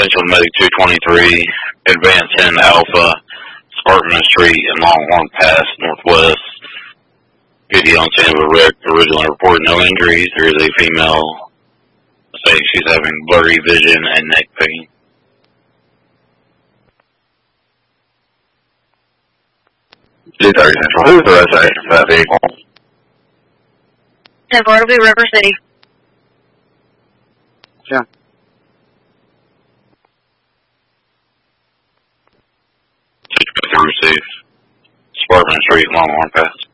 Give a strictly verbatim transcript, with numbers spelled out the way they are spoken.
residential Medic two twenty-three, Advance ten Alpha, Sparkman Street and Longhorn Pass, Northwest. P D on scene of a wreck, originally reported no injuries. There is a female saying she's having blurry vision and neck pain. two thirty Central. Who's the reservation for that vehicle? ten four, it'll be River City. Yeah. Received. Sparkman Street, Longhorn Pass.